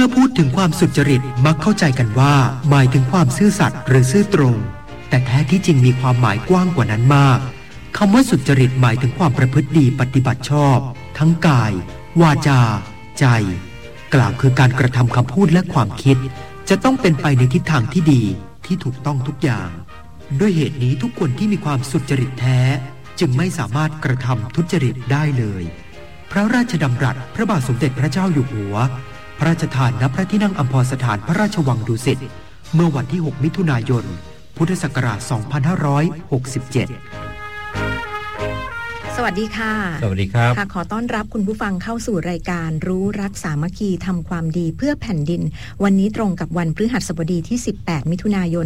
มื่อพูดถึงความสุจริตมักเข้าใจกันว่าหมายถึงความซื่อสัตย์หรือซื่อตรงแต่แท้ที่จริงมีความหมายกว้างกว่านั้นมากคำว่าสุจริตหมายถึงความประพฤติดีปฏิบัติชอบทั้งกายวาจาใจกล่าวคือการกระทำคำพูดและความคิดจะต้องเป็นไปในทิศทางที่ดีที่ถูกต้องทุกอย่างด้วยเหตุนี้ทุกคนที่มีความสุจริตแท้จึงไม่สามารถกระทำทุจริตได้เลยพระราชดำรัสพระบาทสมเด็จพระเจ้าอยู่หัวพระราชทานณพระที่นั่งอัมพรสถานพระราชวังดุสิตเมื่อวันที่6มิถุนายนพุทธศักราช2567 สวัสดีค่ะสวัสดีครับค่ะขอต้อนรับคุณผู้ฟังเข้าสู่รายการรู้รักสามัคคีทำความดีเพื่อแผ่นดินวันนี้ตรงกับวันพฤหัสบดีที่18มิถุนายน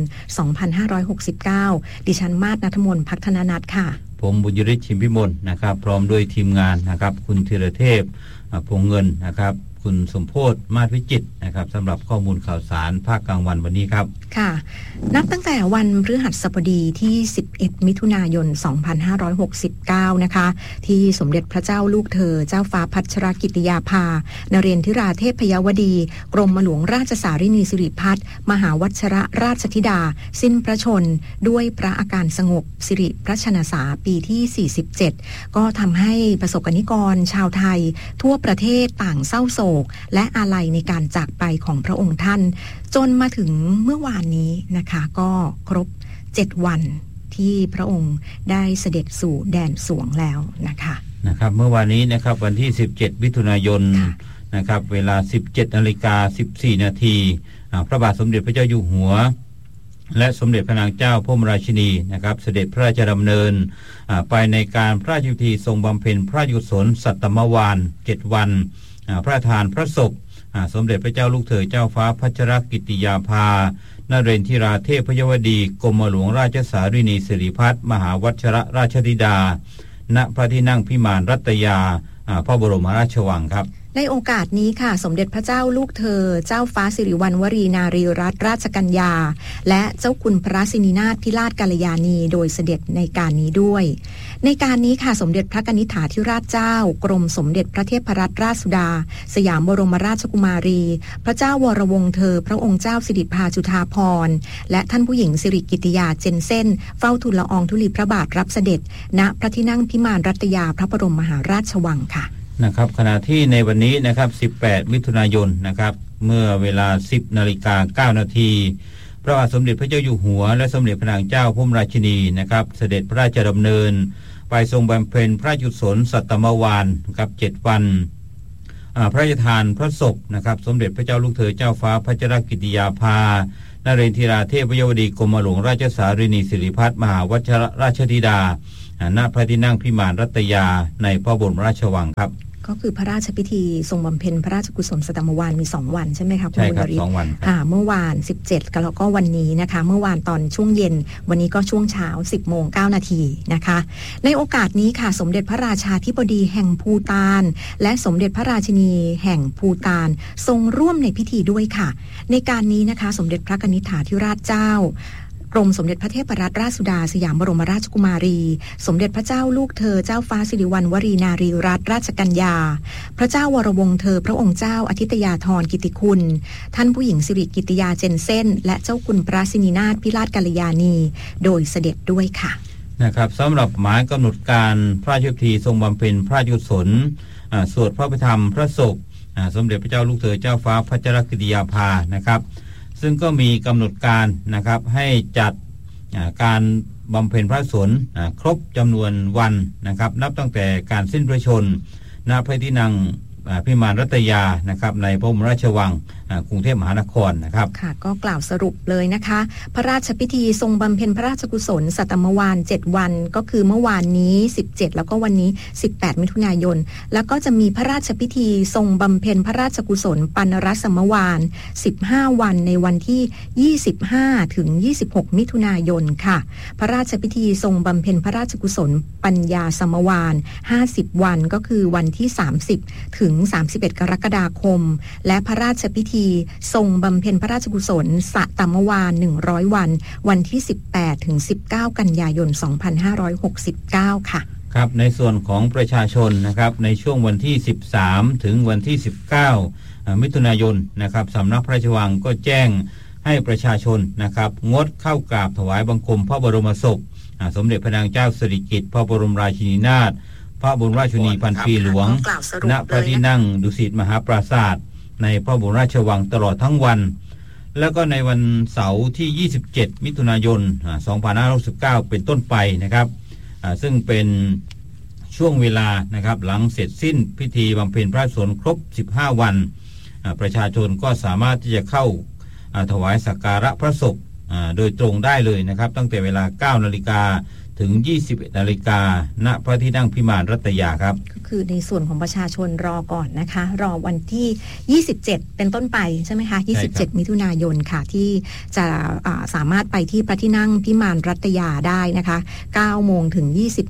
2569ดิฉันมาศณัฐมนต์ภักธนนัทค่ะผมบุญยฤทธิ์ชิมพิมลนะครับพร้อมด้วยทีมงานนะครับคุณธีรเทพพงเงินนะครับคุณสมโพธิ์มาศวิจิตรนะครับสำหรับข้อมูลข่าวสารภาคกลางวันวันนี้ครับค่ะนับตั้งแต่วันพฤหัสบดีที่11มิถุนายน2569นะคะที่สมเด็จพระเจ้าลูกเธอเจ้าฟ้าพัชรกิติยาภานเรนทิราเทพยวดีกรมหลวงราชสารินีสิริพัฒน์มหาวัชรราชธิดาสิ้นพระชนด้วยพระอาการสงบสิริพระชนสาปีที่47ก็ทำให้ประสบกนิกรชาวไทยทั่วประเทศต่างเศร้าโศกและอาลัยในการจากไปของพระองค์ท่านจนมาถึงเมื่อวานนี้นะคะก็ครบ7วันที่พระองค์ได้เสด็จสู่แดนสวงแล้วนะคะเมื่อวานนี้นะครับวันที่17มิถุนายนนะครับเวลา 17:14 นาทีพระบาทสมเด็จพระเจ้าอยู่หัวและสมเด็จพระนางเจ้าพระบรมราชินีนะครับเสด็จพระราชดำเนินไปในการพระราชพิธีทรงบำเพ็ญพระราชกุศลสัตตมวาล7วันพระราชทานพระศพสมเด็จพระเจ้าลูกเธอเจ้าฟ้าพัชรกิติยาภานเรนทิราเทพยวดีกรมหลวงราชสารินีสิริพัฒน์มหาวัชรราชธิดาณพระที่นั่งพิมานรัตยาพระบรมราชวังครับในโอกาสนี้ค่ะสมเด็จพระเจ้าลูกเธอเจ้าฟ้าสิริวัณวรีนารีรัตนราชกัญญาและเจ้าคุณพระสินีนาถพิราชกัลยาณีโดยเสด็จในการนี้ด้วยในการนี้ค่ะสมเด็จพระกนิษฐาธิราชเจ้ากรมสมเด็จพระเทพรัตนราชสุดาสยามบรมราชกุมารีพระเจ้าวรวงศ์เธอพระองค์เจ้าสิริภาจุฑาภรณ์และท่านผู้หญิงสิริกิติยาเจนเซ่นเฝ้าทูลละอองธุลีพระบาทรับเสด็จณพระที่นั่งพิมานรัตยาพระบรมมหาราชวังค่ะนะครับขณะที่ในวันนี้นะครับ18มิถุนายนนะครับเมื่อเวลา 10:09 นาทีพระบาทสมเด็จพระเจ้าอยู่หัวและสมเด็จพระนางเจ้าพระบรมราชินีนะครับเสด็จพระราชดำเนินไปทรงบำเพ็ญพระราชกุศลสัตตมวาลกับ7วันพระราชทานพระศพนะครับสมเด็จพระเจ้าลูกเธอเจ้าฟ้าพัชรกิติยาภานเรนทิราเทพยวดีกรมหลวงราชสารินีสิริพัฒน์มหาวัชรราชธิดาณพระที่นั่งพิมานรัตยาในพระบรมราชวังครับก็คือพระราชพิธีทรงบำเพ็ญพระราชกุศลสัตตมวาลมี2วันใช่ไหมคะคุณบุญยฤทธิ์2วันเมื่อวาน17แล้วก็วันนี้นะคะเมื่อวานตอนช่วงเย็นวันนี้ก็ช่วงเช้า 10:09 นาทีนะคะในโอกาสนี้ค่ะสมเด็จพระราชาธิบดีแห่งภูฏานและสมเด็จพระราชินีแห่งภูฏานทรงร่วมในพิธีด้วยค่ะในการนี้นะคะสมเด็จพระกนิษฐาธิราชเจ้ากรมสมเด็จพระเทพรัตนราชสุดาสยามบรมราชกุมารีสมเด็จพระเจ้าลูกเธอเจ้าฟ้าสิริวัณวรีนารีรัตนราชกัญญาพระเจ้าวรวงศ์เธอพระองค์เจ้าอธิตยาธรกิติคุณท่านผู้หญิงสิริกิติยาเจนเซ่นและเจ้าคุณพระสินีนาถพิราชกัลยาณีโดยเสด็จด้วยค่ะนะครับสำหรับหมายกำหนดการพระราชพิธีทรงบำเพ็ญพระราชกุศลสวดพระพิธรรมพระศพสมเด็จพระเจ้าลูกเธอเจ้าฟ้าพัชรกิติยาภานะครับซึ่งก็มีกำหนดการนะครับให้จัดการบำเพ็ญพระกุศลครบจำนวนวันนะครับนับตั้งแต่การสิ้นพระชนม์ณพระที่นั่งพิมานรัตยานะครับในพระบรมราชวังกรุงเทพมหานครนะครับค่ะก็กล่าวสรุปเลยนะคะพระราชพิธีทรงบำเพ็ญพระราชกุศลสัตตมวาล7วันก็คือเมื่อวานนี้17แล้วก็วันนี้18มิถุนายนแล้วก็จะมีพระราชพิธีทรงบำเพ็ญพระราชกุศลปัณรสมวาล15วันในวันที่25ถึง26มิถุนายนค่ะพระราชพิธีทรงบำเพ็ญพระราชกุศลปัญญาสมวาล50วันก็คือวันที่30ถึง31กรกฎาคมและพระราชพิธีทรงบำเพ็ญพระราชกุศลสัตตมวาล100วันวันที่18ถึง19กันยายน2569ค่ะครับ ในส่วนของประชาชนนะครับในช่วงวันที่13ถึงวันที่19 มิถุนายนนะครับสำนักพระราชวังก็แจ้งให้ประชาชนนะครับงดเข้ากราบถวายบังคมพระบรมศพสมเด็จพระนางเจ้าสิริกิติ์พระบรมราชินีนาถพระบรมราชินีพันปีหลวงณพระที่นั่งดุสิตมหาปราสาทในพระบรมราชวังตลอดทั้งวันแล้วก็ในวันเสาร์ที่27มิถุนายน2569เป็นต้นไปนะครับซึ่งเป็นช่วงเวลานะครับหลังเสร็จสิ้นพิธีบำเพ็ญพระสนครบ15วันประชาชนก็สามารถที่จะเข้าถวายสักการะพระศพโดยตรงได้เลยนะครับตั้งแต่เวลา 9 นาฬิกาถึง 21 นาฬิกาณพระที่นั่งพิมานรัตยาครับก็คือในส่วนของประชาชนรอก่อนนะคะรอวันที่27เป็นต้นไปใช่ไหมคะ27มิถุนายนค่ะที่จะสามารถไปที่พระที่นั่งพิมานรัตยาได้นะคะ9 โมงถึง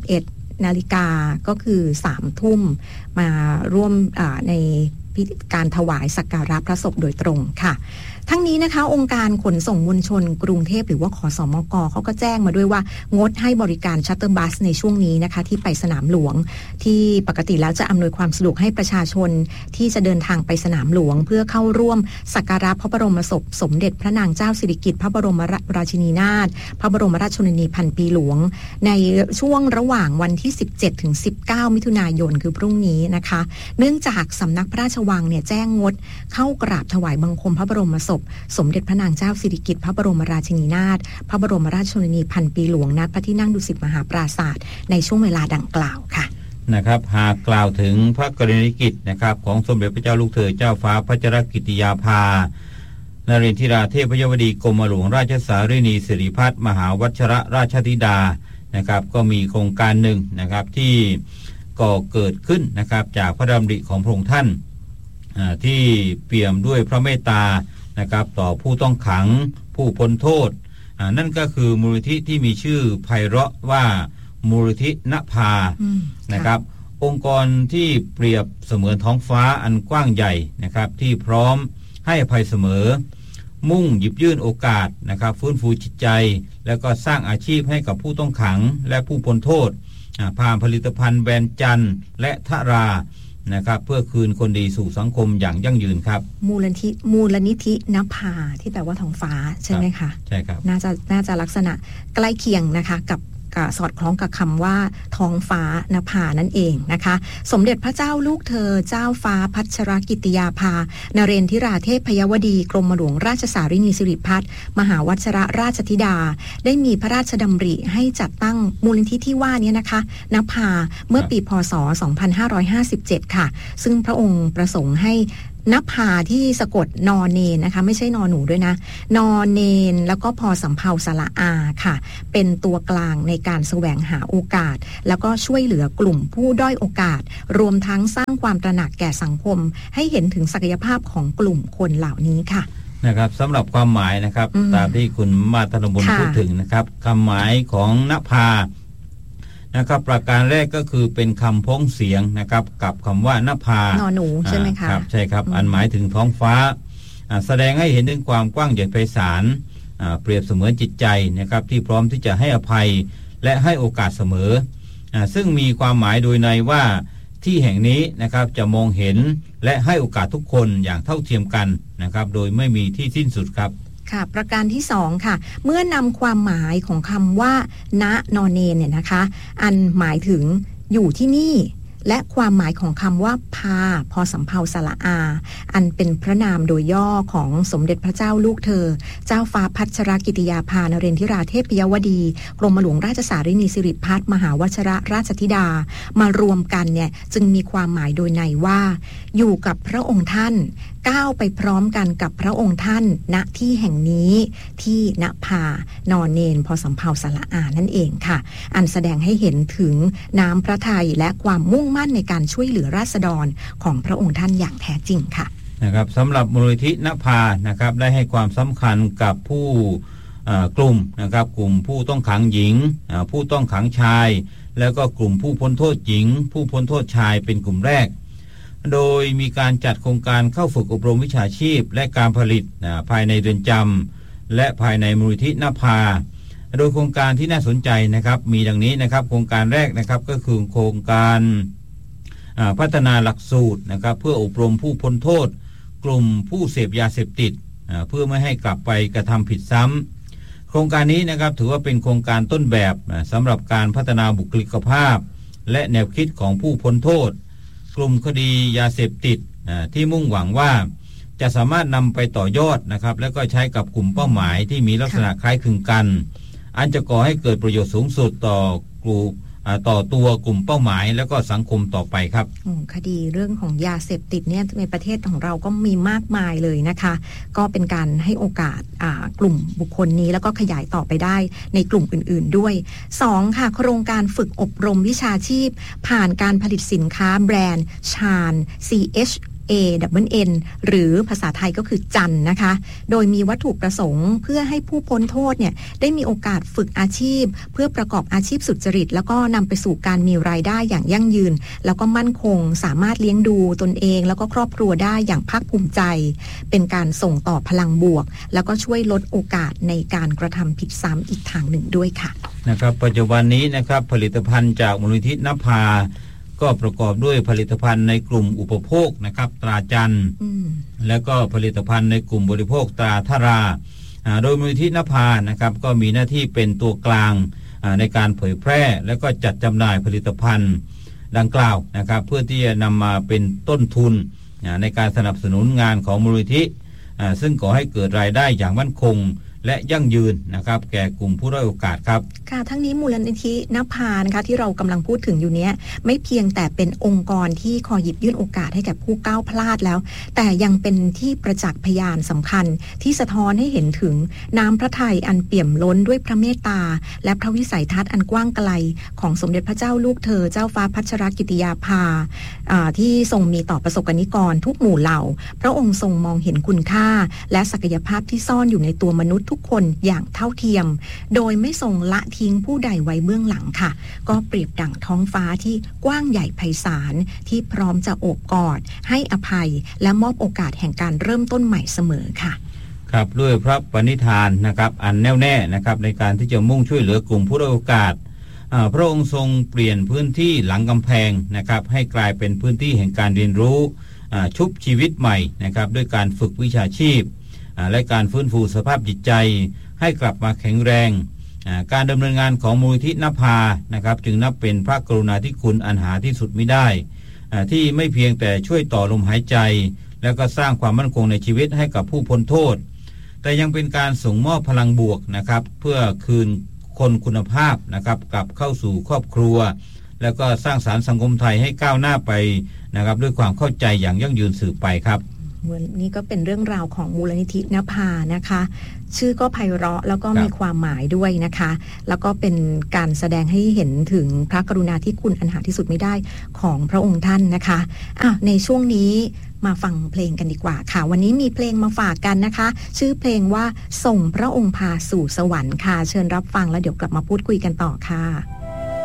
21 นาฬิกาก็คือ3 ทุ่มมาร่วมในการถวายสักการะพระศพโดยตรงค่ะทั้งนี้นะคะองค์การขนส่งมวลชนกรุงเทพหรือว่าขสมก.เขาก็แจ้งมาด้วยว่างดให้บริการชัตเตอร์บัสในช่วงนี้นะคะที่ไปสนามหลวงที่ปกติแล้วจะอำนวยความสะดวกให้ประชาชนที่จะเดินทางไปสนามหลวงเพื่อเข้าร่วมสักการะพระบรมศพสมเด็จพระนางเจ้าสิริกิติ์พระบรมราชินีนาถพระบรมราชชนนีพันปีหลวงในช่วงระหว่างวันที่17ถึง19มิถุนายนคือพรุ่งนี้นะคะเนื่องจากสำนักพระราชวังเนี่ยแจ้งงดเข้ากราบถวายบังคมพระบรมศพสมเด็จพระนางเจ้าสิริกิติ์พระบรมราชินีนาถพระบรมราชชนนีพันปีหลวงณพระที่นั่งดุสิตมหาปราสาทในช่วงเวลาดังกล่าวค่ะนะครับหากกล่าวถึงพระกรณียกิจนะครับของสมเด็จพระเจ้าลูกเธอเจ้าฟ้าพัชรกิติยาภานเรนทิราเทพยวดีกรมหลวงราชสารินีสิริพัฒน์มหาวัชรราชธิดานะครับก็มีโครงการหนึ่งนะครับที่ก่อเกิดขึ้นนะครับจากพระดำริของพระองค์ท่านที่เปี่ยมด้วยพระเมตตานะครับต่อผู้ต้องขังผู้พ้นโทษนั่นก็คือมูลนิธิที่มีชื่อไพเราะว่ามูลนิธิณภานะครับองค์กรที่เปรียบเสมือนท้องฟ้าอันกว้างใหญ่นะครับที่พร้อมให้อภัยเสมอมุ่งหยิบยื่นโอกาสนะครับฟื้นฟูจิตใจแล้วก็สร้างอาชีพให้กับผู้ต้องขังและผู้พ้นโทษผ่านผลิตภัณฑ์แบรนด์จันและทรานะครับเพื่อคืนคนดีสู่สังคมอย่างยั่งยืนครับมูลนิธิณภาที่แปลว่าท้องฟ้าใช่ไหมคะใช่ครับน่าจะลักษณะใกล้เคียงนะคะกับสอดคล้องกับคำว่าท้องฟ้านภานั่นเองนะคะสมเด็จพระเจ้าลูกเธอเจ้าฟ้าพัชรกิติยาภานเรนทิราเทพยวดีกรมหลวงราชสารินีสิริพัฒน์มหาวัชรราชธิดาได้มีพระราชดำริให้จัดตั้งมูลนิธิที่ว่านี้นะคะนภาเมื่อปีพ.ศ. 2557ค่ะซึ่งพระองค์ประสงค์ให้นภาที่สะกดนอเนนนะคะไม่ใช่นอหนูด้วยนะนอเนนแล้วก็พอสำเภาสระอาค่ะเป็นตัวกลางในการแสวงหาโอกาสแล้วก็ช่วยเหลือกลุ่มผู้ด้อยโอกาสรวมทั้งสร้างความตระหนักแก่สังคมให้เห็นถึงศักยภาพของกลุ่มคนเหล่านี้ค่ะนะครับสำหรับความหมายนะครับตามที่คุณมาธนบุญพูดถึงนะครับคำหมายของนภานะครับประการแรกก็คือเป็นคำพ้องเสียงนะครับกับคำว่านภานอหนูใช่ไหมคะครับใช่ครับอันหมายถึงท้องฟ้าแสดงให้เห็นถึงความกว้างใหญ่ไพศาลเปรียบเสมือนจิตใจนะครับที่พร้อมที่จะให้อภัยและให้โอกาสเสมอซึ่งมีความหมายโดยในว่าที่แห่งนี้นะครับจะมองเห็นและให้โอกาสทุกคนอย่างเท่าเทียมกันนะครับโดยไม่มีที่สิ้นสุดครับค่ะประการที่2ค่ะเมื่อนำความหมายของคำว่าณนอนเนนเนี่ยนะคะอันหมายถึงอยู่ที่นี่และความหมายของคำว่าพาพอสำเภาสระอาอันเป็นพระนามโดยย่อของสมเด็จพระเจ้าลูกเธอเจ้าฟ้าพัชรกิติยาภานเรนทิราเทพยวดีกรมหลวงราชสารินีสิริพัฒน์มหาวัชรราชธิดามารวมกันเนี่ยจึงมีความหมายโดยในว่าอยู่กับพระองค์ท่านก้าวไปพร้อมกันกับพระองค์ท่านณที่แห่งนี้ที่ณภานอนเนนพอสำเภาสระอานั่นเองค่ะอันแสดงให้เห็นถึงน้ำพระทัยและความมุ่งมั่นในการช่วยเหลือราษฎรของพระองค์ท่านอย่างแท้จริงค่ะนะครับสำหรับมูลนิธิณภานะครับได้ให้ความสำคัญกับผู้กลุ่มนะครับกลุ่มผู้ต้องขังหญิงผู้ต้องขังชายแล้วก็กลุ่มผู้พ้นโทษหญิงผู้พ้นโทษชายเป็นกลุ่มแรกโดยมีการจัดโครงการเข้าฝึกอบรมวิชาชีพและการผลิตภายในเรือนจำและภายในมูลนิธิณภาโดยโครงการที่น่าสนใจนะครับมีดังนี้นะครับโครงการแรกนะครับก็คือโครงการพัฒนาหลักสูตรนะครับเพื่ออบรมผู้พ้นโทษกกลุ่มผู้เสพยาเสพติดเพื่อไม่ให้กลับไปกระทำผิดซ้ำโครงการนี้นะครับถือว่าเป็นโครงการต้นแบบสำหรับการพัฒนาบุคลิกภาพและแนวคิดของผู้พ้นโทษกลุ่มคดียาเสพติดที่มุ่งหวังว่าจะสามารถนำไปต่อยอดนะครับและก็ใช้กับกลุ่มเป้าหมายที่มีลักษณะคล้ายคลึงกันอันจะก่อให้เกิดประโยชน์สูงสุดต่อตัวกลุ่มเป้าหมายแล้วก็สังคมต่อไปครับคดีเรื่องของยาเสพติดเนี่ยในประเทศของเราก็มีมากมายเลยนะคะก็เป็นการให้โอกาสกลุ่มบุคคลนี้แล้วก็ขยายต่อไปได้ในกลุ่มอื่นๆด้วย2ค่ะโครงการฝึกอบรมวิชาชีพผ่านการผลิตสินค้าแบรนด์ชาญ CHANN หรือภาษาไทยก็คือจันนะคะโดยมีวัตถุประสงค์เพื่อให้ผู้พ้นโทษเนี่ยได้มีโอกาสฝึกอาชีพเพื่อประกอบอาชีพสุจริตแล้วก็นำไปสู่การมีรายได้อย่างยั่งยืนแล้วก็มั่นคงสามารถเลี้ยงดูตนเองแล้วก็ครอบครัวได้อย่างภาคภูมิใจเป็นการส่งต่อพลังบวกแล้วก็ช่วยลดโอกาสในการกระทำผิดซ้ำอีกทางหนึ่งด้วยค่ะนะครับปัจจุบันนี้นะครับผลิตภัณฑ์จากมูลนิธินภาก็ประกอบด้วยผลิตภัณฑ์ในกลุ่มอุปโภคนะครับตราจันและก็ผลิตภัณฑ์ในกลุ่มบริโภคตราธาราโดยมูลนิธินภานะครับก็มีหน้าที่เป็นตัวกลางในการเผยแพร่และก็จัดจำหน่ายผลิตภัณฑ์ดังกล่าวนะครับเพื่อที่จะนำมาเป็นต้นทุนในการสนับสนุนงานของมูลนิธิซึ่งก่อให้เกิดรายได้อย่างมั่นคงและยั่งยืนนะครับแก่กลุ่มผู้ด้อยโอกาสครับค่ะทั้งนี้มูลนิธินภานะคะที่เรากำลังพูดถึงอยู่เนี้ยไม่เพียงแต่เป็นองค์กรที่คอยหยิบยื่นโอกาสให้แก่ผู้ก้าวพลาดแล้วแต่ยังเป็นที่ประจักษ์พยานสำคัญที่สะท้อนให้เห็นถึงน้ำพระทัยอันเปี่ยมล้นด้วยพระเมตตาและพระวิสัยทัศน์อันกว้างไกลของสมเด็จพระเจ้าลูกเธอเจ้าฟ้าพัชรกิติยาภาที่ทรงมีต่อประสบกนิกรทุกหมู่เหล่าพระองค์ทรงมองเห็นคุณค่าและศักยภาพที่ซ่อนอยู่ในตัวมนุษย์ทุกคนอย่างเท่าเทียมโดยไม่ทรงละทิ้งผู้ใดไว้เบื้องหลังค่ะก็เปรียบดั่งท้องฟ้าที่กว้างใหญ่ไพศาลที่พร้อมจะโอบกอดให้อภัยและมอบโอกาสแห่งการเริ่มต้นใหม่เสมอค่ะครับด้วยพระปณิธานนะครับอันแน่วแน่นะครับในการที่จะมุ่งช่วยเหลือกลุ่มผู้ด้อยโอกาสพระองค์ทรงเปลี่ยนพื้นที่หลังกำแพงนะครับให้กลายเป็นพื้นที่แห่งการเรียนรู้ชุบชีวิตใหม่นะครับด้วยการฝึกวิชาชีพและการฟื้นฟูสภาพจิตใจให้กลับมาแข็งแรงการดำเนินงานของมูลนิธินภานะครับจึงนับเป็นพระกรุณาธิคุณอันหาที่สุดมิได้ที่ไม่เพียงแต่ช่วยต่อลมหายใจแล้วก็สร้างความมั่นคงในชีวิตให้กับผู้พ้นโทษแต่ยังเป็นการส่งมอบพลังบวกนะครับเพื่อคืนคนคุณภาพนะครับกลับเข้าสู่ครอบครัวแล้วก็สร้างสรรค์สังคมไทยให้ก้าวหน้าไปนะครับด้วยความเข้าใจอย่างยั่งยืนสืบไปครับนี่ก็เป็นเรื่องราวของมูลนิธินภานะคะชื่อก็ไพเราะแล้วก็มีความหมายด้วยนะคะแล้วก็เป็นการแสดงให้เห็นถึงพระกรุณาธิคุณอันหาที่สุดไม่ได้ของพระองค์ท่านนะคะในช่วงนี้มาฟังเพลงกันดีกว่าค่ะวันนี้มีเพลงมาฝากกันนะคะชื่อเพลงว่าส่งพระองค์พาสู่สวรรค์ค่ะเชิญรับฟังแล้วเดี๋ยวกลับมาพูดคุยกันต่อค่ะ